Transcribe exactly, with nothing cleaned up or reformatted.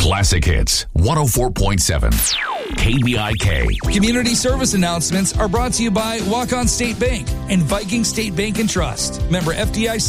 Classic Hits one oh four point seven. K B I K. Community service announcements are brought to you by Walk-On State Bank and Viking State Bank and Trust. Member F D I C.